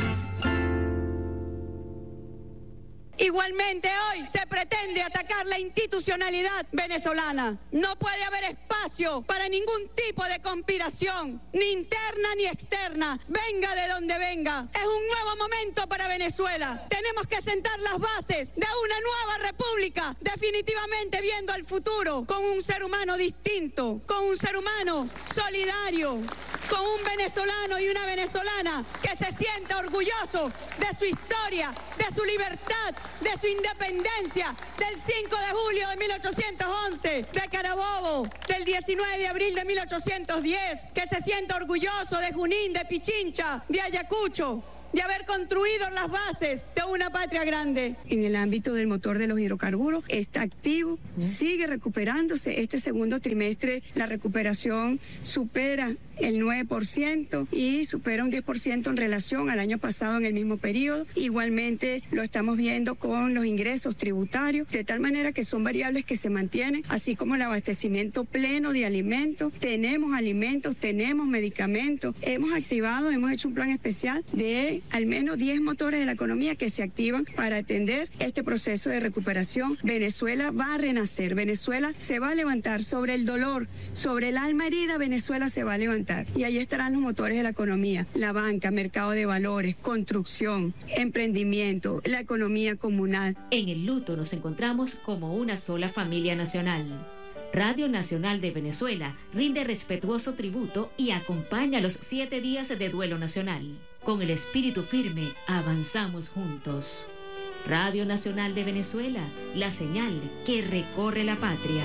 Igualmente hoy se pretende atacar la institucionalidad venezolana. No puede haber espacio para ningún tipo de conspiración, ni interna ni externa, venga de donde venga. Es un nuevo momento para Venezuela. Tenemos que sentar las bases de una nueva república, definitivamente viendo al futuro con un ser humano distinto, con un ser humano solidario, con un venezolano y una venezolana que se sienta orgulloso de su historia, de su libertad, de su independencia, del cinco de julio de mil ochocientos once, de Carabobo, del diecinueve de abril de mil ochocientos diez, que se sienta orgulloso de Junín, de Pichincha, de Ayacucho, de haber construido las bases de una patria grande. En el ámbito del motor de los hidrocarburos está activo, sigue recuperándose. Este segundo trimestre la recuperación supera el nueve por ciento y supera un diez por ciento en relación al año pasado en el mismo periodo. Igualmente lo estamos viendo con los ingresos tributarios, de tal manera que son variables que se mantienen, así como el abastecimiento pleno de alimentos. Tenemos alimentos, tenemos medicamentos. Hemos activado, hemos hecho un plan especial de al menos diez motores de la economía que se activan para atender este proceso de recuperación. Venezuela va a renacer, Venezuela se va a levantar sobre el dolor, sobre el alma herida. Venezuela se va a levantar y ahí estarán los motores de la economía: la banca, mercado de valores, construcción, emprendimiento, la economía comunal. En el luto nos encontramos como una sola familia nacional. Radio Nacional de Venezuela rinde respetuoso tributo y acompaña los siete días de duelo nacional. Con el espíritu firme, avanzamos juntos. Radio Nacional de Venezuela, la señal que recorre la patria.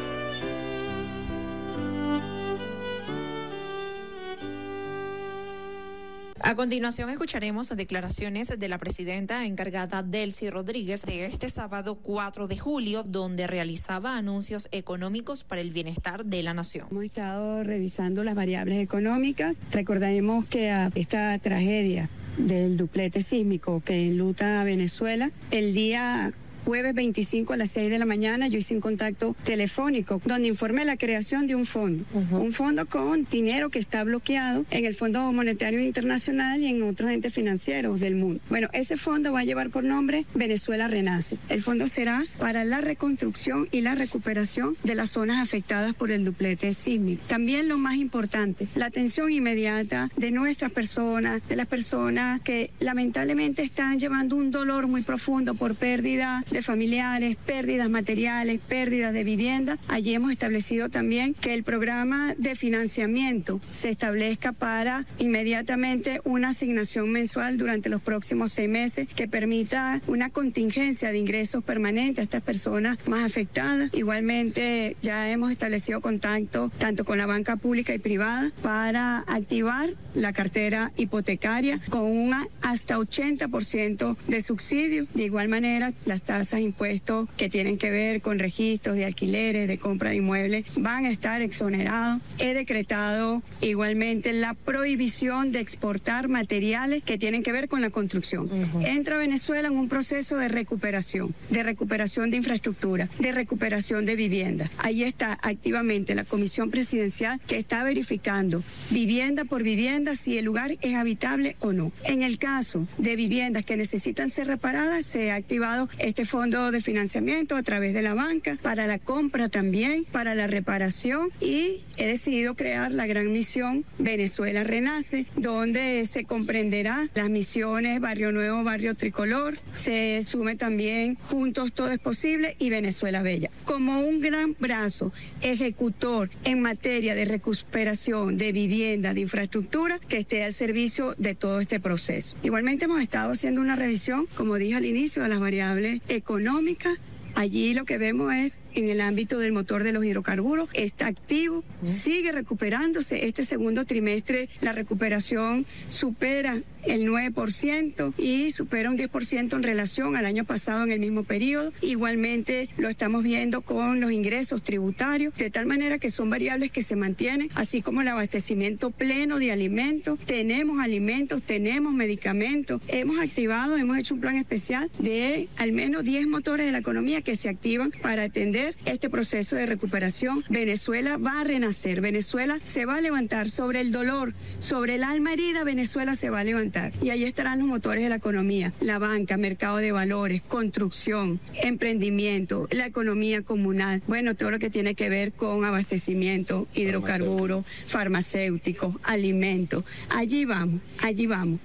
A continuación escucharemos declaraciones de la presidenta encargada Delcy Rodríguez de este sábado cuatro de julio, donde realizaba anuncios económicos para el bienestar de la nación. Hemos estado revisando las variables económicas. Recordemos que a esta tragedia del duplete sísmico que enluta a Venezuela, el día jueves veinticinco a las seis de la mañana yo hice un contacto telefónico donde informé la creación de un fondo, uh-huh. un fondo con dinero que está bloqueado en el Fondo Monetario Internacional y en otros entes financieros del mundo. Bueno, ese fondo va a llevar por nombre Venezuela Renace. El fondo será para la reconstrucción y la recuperación de las zonas afectadas por el duplete sísmico. También lo más importante, la atención inmediata de nuestras personas, de las personas que lamentablemente están llevando un dolor muy profundo por pérdida de familiares, pérdidas materiales, pérdidas de vivienda. Allí hemos establecido también que el programa de financiamiento se establezca para inmediatamente una asignación mensual durante los próximos seis meses que permita una contingencia de ingresos permanentes a estas personas más afectadas. Igualmente ya hemos establecido contacto tanto con la banca pública y privada para activar la cartera hipotecaria con un hasta ochenta por ciento de subsidio. De igual manera, las tasas de impuestos que tienen que ver con registros de alquileres, de compra de inmuebles, van a estar exonerados. He decretado igualmente la prohibición de exportar materiales que tienen que ver con la construcción. Uh-huh. Entra Venezuela en un proceso de recuperación, de recuperación de infraestructura, de recuperación de vivienda. Ahí está activamente la Comisión Presidencial que está verificando vivienda por vivienda si el lugar es habitable o no. En el caso de viviendas que necesitan ser reparadas, se ha activado este fondo de financiamiento a través de la banca para la compra también, para la reparación, y he decidido crear la gran misión Venezuela Renace, donde se comprenderá las misiones Barrio Nuevo, Barrio Tricolor, se sume también Juntos Todo es Posible y Venezuela Bella, como un gran brazo ejecutor en materia de recuperación de vivienda, de infraestructura, que esté al servicio de todo este proceso. Igualmente hemos estado haciendo una revisión, como dije al inicio, de las variables económica. Allí lo que vemos es en el ámbito del motor de los hidrocarburos, está activo, sigue recuperándose. Este segundo trimestre la recuperación supera el nueve por ciento y supera un diez por ciento en relación al año pasado en el mismo periodo. Igualmente lo estamos viendo con los ingresos tributarios, de tal manera que son variables que se mantienen, así como el abastecimiento pleno de alimentos. Tenemos alimentos, tenemos medicamentos. Hemos activado, hemos hecho un plan especial de al menos diez motores de la economía que se activan para atender este proceso de recuperación. Venezuela va a renacer, Venezuela se va a levantar sobre el dolor, sobre el alma herida. Venezuela se va a levantar y ahí estarán los motores de la economía: la banca, mercado de valores, construcción, emprendimiento, la economía comunal, bueno, todo lo que tiene que ver con abastecimiento, hidrocarburos, farmacéuticos, alimentos. Allí vamos, allí vamos.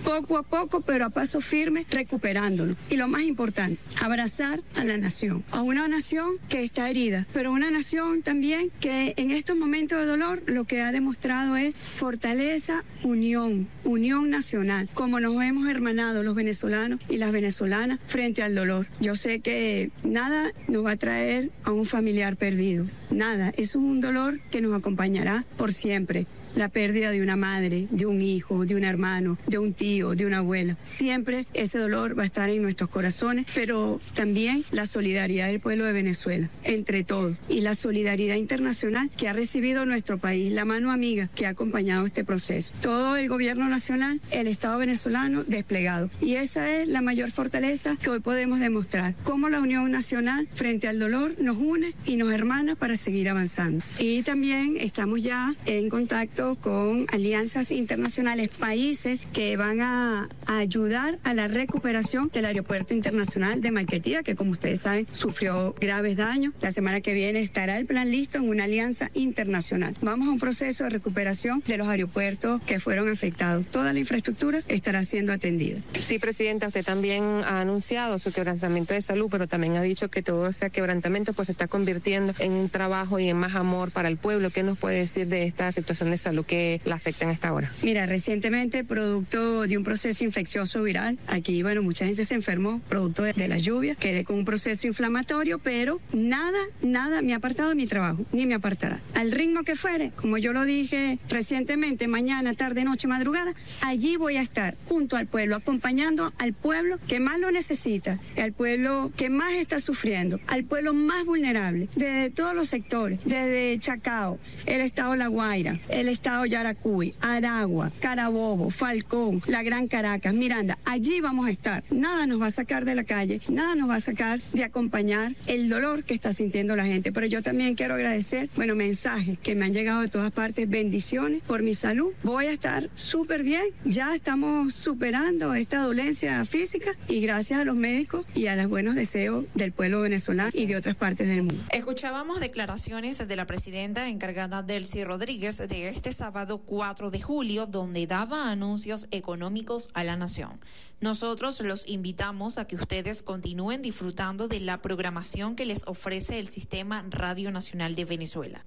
poco a poco, pero a paso firme, recuperándonos. Y lo más importante, abrazar a la nación, a una nación que está herida, pero una nación también que en estos momentos de dolor lo que ha demostrado es fortaleza, unión, unión nacional, como nos hemos hermanado los venezolanos y las venezolanas frente al dolor. Yo sé que nada nos va a traer a un familiar perdido, nada, eso es un dolor que nos acompañará por siempre. La pérdida de una madre, de un hijo, de un hermano, de un tío, de una abuela. Siempre ese dolor va a estar en nuestros corazones, pero también la solidaridad del pueblo de Venezuela, entre todos, y la solidaridad internacional que ha recibido nuestro país, la mano amiga que ha acompañado este proceso. Todo el gobierno nacional, el Estado venezolano desplegado. Y esa es la mayor fortaleza que hoy podemos demostrar, cómo la unión nacional frente al dolor nos une y nos hermana para seguir avanzando. Y también estamos ya en contacto con alianzas internacionales, países que van a, a ayudar a la recuperación del aeropuerto internacional de Maiquetía, que como ustedes saben sufrió graves daños. La semana que viene estará el plan listo en una alianza internacional. Vamos a un proceso de recuperación de los aeropuertos que fueron afectados. Toda la infraestructura estará siendo atendida. Sí, Presidenta, usted también ha anunciado su quebrantamiento de salud, pero también ha dicho que todo ese quebrantamiento pues se está convirtiendo en un trabajo y en más amor para el pueblo. ¿Qué nos puede decir de esta situación de salud que la afecta en esta hora? Mira, recientemente, producto de un proceso infeccioso viral, aquí, bueno, mucha gente se enfermó producto de, de la lluvia, quedé con un proceso inflamatorio, pero nada, nada me ha apartado de mi trabajo, ni me apartará. Al ritmo que fuere, como yo lo dije recientemente, mañana, tarde, noche, madrugada, allí voy a estar junto al pueblo, acompañando al pueblo que más lo necesita, al pueblo que más está sufriendo, al pueblo más vulnerable, desde todos los sectores, desde Chacao, el estado La Guaira, el estado Yaracuy, Aragua, Carabobo, Falcón, la Gran Caracas, Miranda, allí vamos a estar. Nada nos va a sacar de la calle, nada nos va a sacar de acompañar el dolor que está sintiendo la gente. Pero yo también quiero agradecer, bueno, mensajes que me han llegado de todas partes, bendiciones por mi salud. Voy a estar súper bien, ya estamos superando esta dolencia física y gracias a los médicos y a los buenos deseos del pueblo venezolano y de otras partes del mundo. Escuchábamos declaraciones de la presidenta encargada Delcy Rodríguez de este sábado cuatro de julio, donde daba anuncios económicos a la nación. Nosotros los invitamos a que ustedes continúen disfrutando de la programación que les ofrece el Sistema Radio Nacional de Venezuela.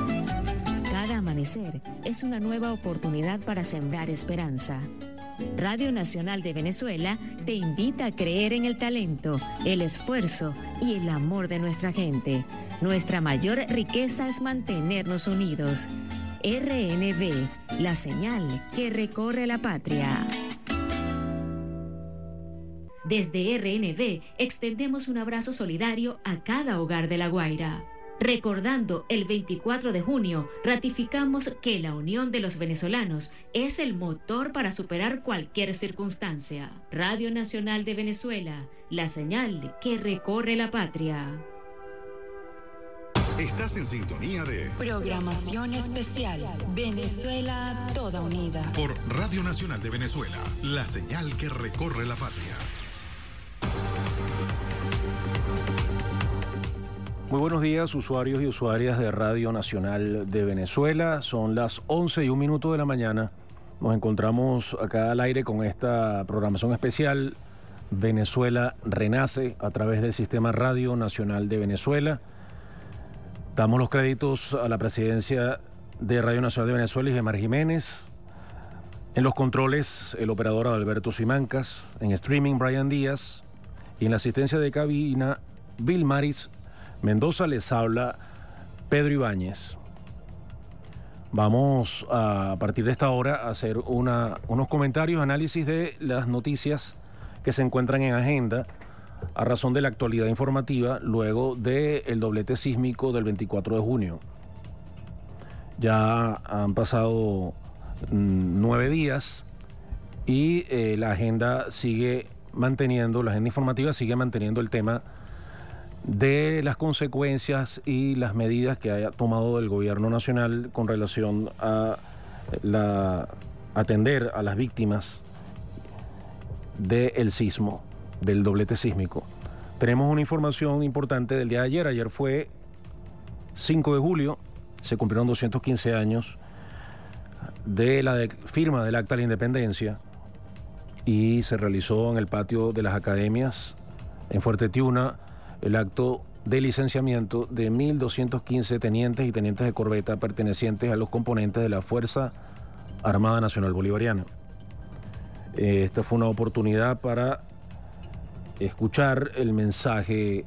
Cada amanecer es una nueva oportunidad para sembrar esperanza. Radio Nacional de Venezuela te invita a creer en el talento, el esfuerzo y el amor de nuestra gente. Nuestra mayor riqueza es mantenernos unidos. R N V, la señal que recorre la patria. Desde R N V extendemos un abrazo solidario a cada hogar de La Guaira. Recordando el veinticuatro de junio, ratificamos que la unión de los venezolanos es el motor para superar cualquier circunstancia. Radio Nacional de Venezuela, la señal que recorre la patria. Estás en sintonía de Programación Especial Venezuela Toda Unida por Radio Nacional de Venezuela, la señal que recorre la patria. Muy buenos días, usuarios y usuarias de Radio Nacional de Venezuela. Son las once y un minuto de la mañana. Nos encontramos acá al aire con esta programación especial Venezuela Renace a través del Sistema Radio Nacional de Venezuela. Damos los créditos a la presidencia de Radio Nacional de Venezuela, Isgemar Jiménez. En los controles, el operador Alberto Simancas. En streaming, Brian Díaz. Y en la asistencia de cabina, Bill Maris Mendoza. Les habla Pedro Ibáñez. Vamos a, a partir de esta hora a hacer una, unos comentarios, análisis de las noticias que se encuentran en agenda a razón de la actualidad informativa luego del doblete sísmico del veinticuatro de junio. Ya han pasado mm, nueve días y eh, la agenda sigue manteniendo, la agenda informativa sigue manteniendo el tema de las consecuencias y las medidas que haya tomado el gobierno nacional con relación a la, atender a las víctimas del sismo, del doblete sísmico. Tenemos una información importante del día de ayer. Ayer fue cinco de julio, se cumplieron doscientos quince años de la de, firma del Acta de la Independencia. y se realizó en el patio de las academias en Fuerte Tiuna el acto de licenciamiento de mil doscientos quince tenientes y tenientes de corbeta pertenecientes a los componentes de la Fuerza Armada Nacional Bolivariana. Esta fue una oportunidad para escuchar el mensaje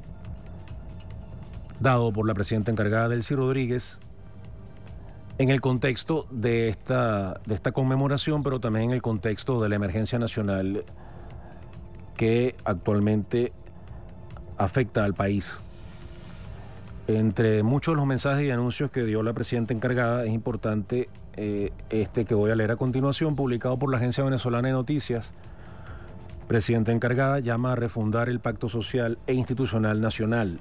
dado por la presidenta encargada, Delcy Rodríguez, en el contexto de esta, de esta conmemoración, pero también en el contexto de la emergencia nacional que actualmente afecta al país. Entre muchos de los mensajes y anuncios que dio la presidenta encargada, es importante eh, este que voy a leer a continuación, publicado por la Agencia Venezolana de Noticias. Presidenta encargada llama a refundar el pacto social e institucional nacional.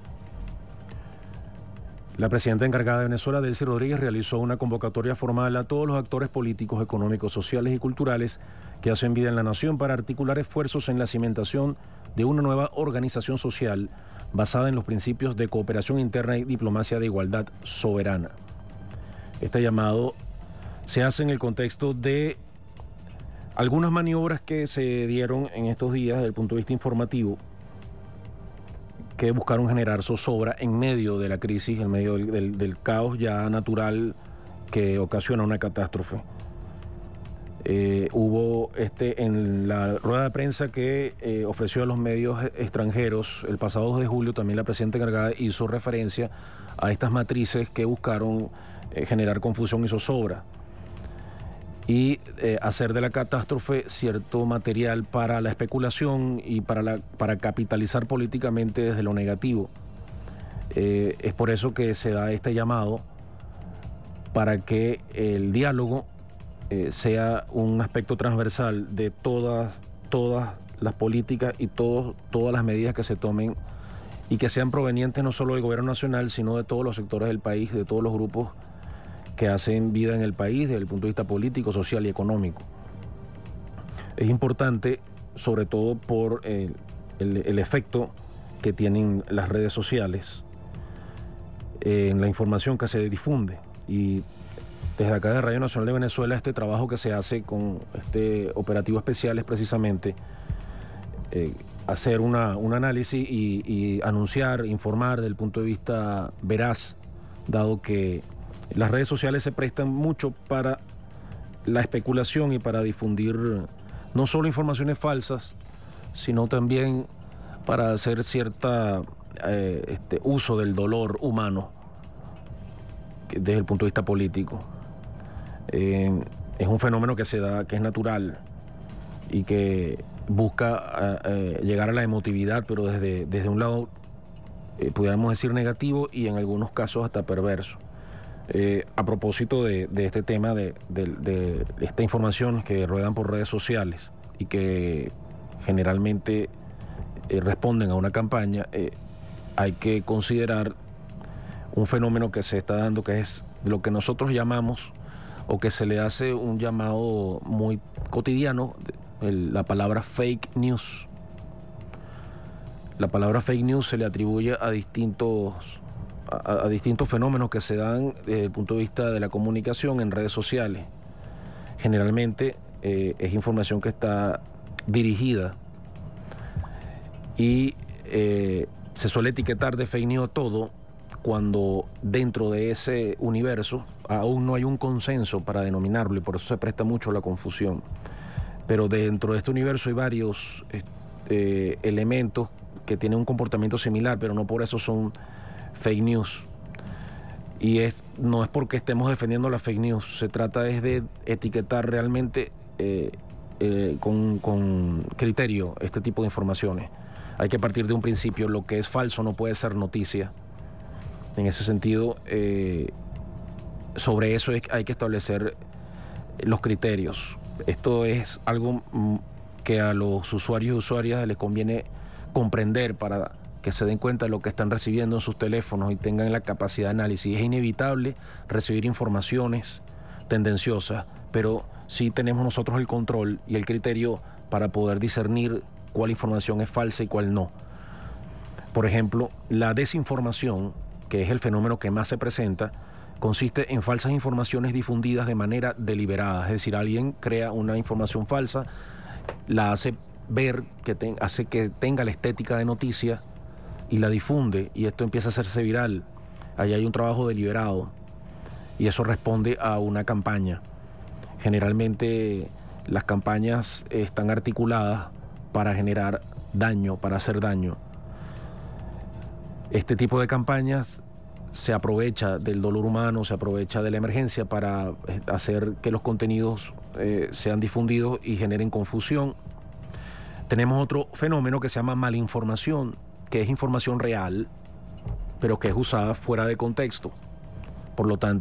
La presidenta encargada de Venezuela, Delcy Rodríguez, realizó una convocatoria formal a todos los actores políticos, económicos, sociales y culturales que hacen vida en la nación para articular esfuerzos en la cimentación de una nueva organización social basada en los principios de cooperación interna y diplomacia de igualdad soberana. Este llamado se hace en el contexto de algunas maniobras que se dieron en estos días desde el punto de vista informativo, que buscaron generar zozobra en medio de la crisis, en medio del, del, del caos ya natural que ocasiona una catástrofe. Eh, hubo este en la rueda de prensa que eh, ofreció a los medios extranjeros el pasado dos de julio, también la presidenta encargada hizo referencia a estas matrices que buscaron eh, generar confusión y zozobra y eh, hacer de la catástrofe cierto material para la especulación y para, la, para capitalizar políticamente desde lo negativo. Eh, es por eso que se da este llamado para que el diálogo eh, sea un aspecto transversal de todas, todas las políticas y todos, todas las medidas que se tomen y que sean provenientes no solo del gobierno nacional, sino de todos los sectores del país, de todos los grupos que hacen vida en el país desde el punto de vista político, social y económico. Es importante, sobre todo por el, el, el efecto que tienen las redes sociales eh, en la información que se difunde. Y desde acá de Radio Nacional de Venezuela, este trabajo que se hace con este operativo especial es precisamente eh, hacer una, un análisis y, y anunciar, informar desde el punto de vista veraz, dado que las redes sociales se prestan mucho para la especulación y para difundir no solo informaciones falsas, sino también para hacer cierta eh, este, uso del dolor humano desde el punto de vista político. Eh, es un fenómeno que se da, que es natural y que busca eh, llegar a la emotividad, pero desde, desde un lado, eh, pudiéramos decir negativo y en algunos casos hasta perverso. Eh, a propósito de, de este tema, de, de, de esta información que ruedan por redes sociales y que generalmente eh, responden a una campaña, eh, hay que considerar un fenómeno que se está dando, que es lo que nosotros llamamos, o que se le hace un llamado muy cotidiano, el, la palabra fake news. La palabra fake news se le atribuye a distintos A, a distintos fenómenos que se dan desde el punto de vista de la comunicación en redes sociales. Generalmente eh, es información que está dirigida y eh, se suele etiquetar de fake news todo cuando dentro de ese universo aún no hay un consenso para denominarlo y por eso se presta mucho la confusión. Pero dentro de este universo hay varios eh, elementos que tienen un comportamiento similar, pero no por eso son fake news. Y es, no es porque estemos defendiendo la fake news, se trata es de etiquetar realmente eh, eh, con, con criterio este tipo de informaciones. Hay que partir de un principio, lo que es falso no puede ser noticia. En ese sentido, eh, sobre eso es, hay que establecer los criterios. Esto es algo que a los usuarios y usuarias les conviene comprender para que se den cuenta de lo que están recibiendo en sus teléfonos y tengan la capacidad de análisis. Es inevitable recibir informaciones tendenciosas, pero sí tenemos nosotros el control y el criterio para poder discernir cuál información es falsa y cuál no. Por ejemplo, la desinformación, que es el fenómeno que más se presenta, consiste en falsas informaciones difundidas de manera deliberada. Es decir, alguien crea una información falsa la hace ver, que te, hace que tenga la estética de noticia y la difunde, y esto empieza a hacerse viral. Ahí hay un trabajo deliberado y eso responde a una campaña. Generalmente las campañas están articuladas para generar daño, para hacer daño. Este tipo de campañas se aprovecha del dolor humano, se aprovecha de la emergencia para hacer que los contenidos eh, sean difundidos y generen confusión. Tenemos otro fenómeno que se llama malinformación, que es información real, pero que es usada fuera de contexto. Por lo tanto,